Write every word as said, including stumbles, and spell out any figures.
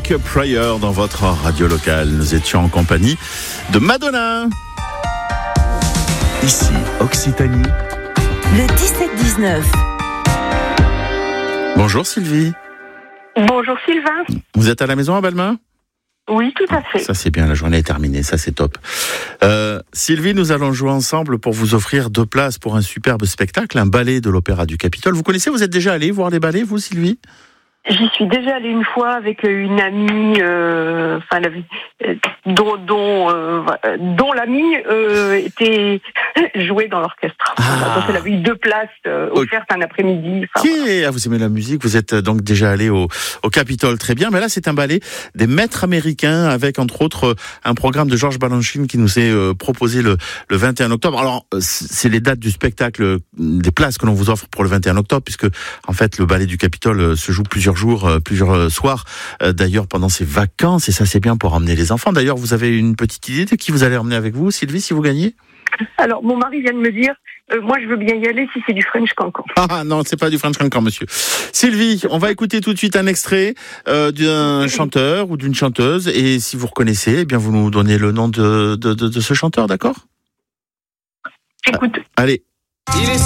Like a Prayer dans votre radio locale. Nous étions en compagnie de Madonna. Ici, Occitanie. Le dix-sept dix-neuf. Bonjour Sylvie. Bonjour Sylvain. Vous êtes à la maison à Balmain ? Oui, tout à fait. Ça c'est bien, la journée est terminée, ça c'est top. Euh, Sylvie, nous allons jouer ensemble pour vous offrir deux places pour un superbe spectacle, un ballet de l'Opéra du Capitole. Vous connaissez, vous êtes déjà allé voir les ballets, vous Sylvie ? J'y suis déjà allée une fois avec une amie, euh, enfin, la, euh, dont, dont, euh, dont l'amie euh, était jouée dans l'orchestre. Ah. Donc elle avait eu deux places euh, offertes un après-midi. Enfin, Ok, voilà. ah, vous aimez la musique, vous êtes donc déjà allé au, au Capitole, très bien. Mais là, c'est un ballet des maîtres américains avec, entre autres, un programme de Georges Balanchine qui nous est euh, proposé le, le vingt et un octobre. Alors, c'est les dates du spectacle, des places que l'on vous offre pour le vingt et un octobre, puisque, en fait, le ballet du Capitole se joue plusieurs jours, plusieurs soirs, d'ailleurs, pendant ces vacances, et ça, c'est bien pour emmener les enfants. D'ailleurs, vous avez une petite idée de qui vous allez emmener avec vous, Sylvie, si vous gagnez ? Alors, mon mari vient de me dire, euh, moi, je veux bien y aller si c'est du French Cancan. Ah non, c'est pas du French Cancan, monsieur. Sylvie, on va écouter tout de suite un extrait euh, d'un chanteur ou d'une chanteuse, et si vous reconnaissez, eh bien, vous nous donnez le nom de, de, de, de ce chanteur, d'accord ? Écoute. Allez.